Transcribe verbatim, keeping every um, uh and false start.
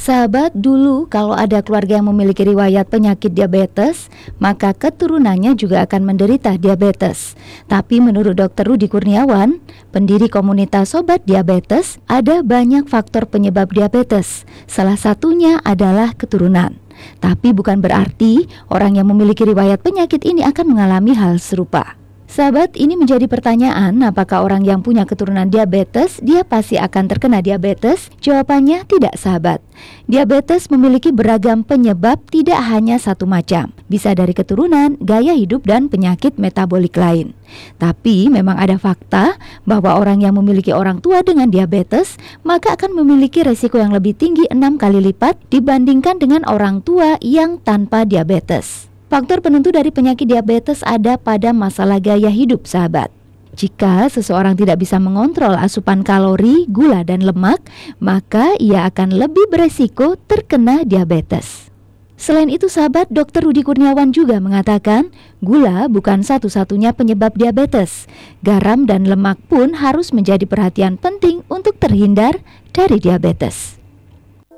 Sahabat, dulu kalau ada keluarga yang memiliki riwayat penyakit diabetes, maka keturunannya juga akan menderita diabetes. Tapi menurut dokter Rudi Kurniawan, pendiri komunitas Sobat Diabetes, ada banyak faktor penyebab diabetes. Salah satunya adalah keturunan. Tapi bukan berarti orang yang memiliki riwayat penyakit ini akan mengalami hal serupa. Sahabat, ini menjadi pertanyaan, apakah orang yang punya keturunan diabetes, dia pasti akan terkena diabetes? Jawabannya tidak, sahabat. Diabetes memiliki beragam penyebab, tidak hanya satu macam. Bisa dari keturunan, gaya hidup, dan penyakit metabolik lain. Tapi memang ada fakta bahwa orang yang memiliki orang tua dengan diabetes, maka akan memiliki resiko yang lebih tinggi enam kali lipat dibandingkan dengan orang tua yang tanpa diabetes. Faktor penentu dari penyakit diabetes ada pada masalah gaya hidup, sahabat. Jika seseorang tidak bisa mengontrol asupan kalori, gula, dan lemak, maka ia akan lebih beresiko terkena diabetes. Selain itu, sahabat, dokter Rudi Kurniawan juga mengatakan, gula bukan satu-satunya penyebab diabetes. Garam dan lemak pun harus menjadi perhatian penting untuk terhindar dari diabetes.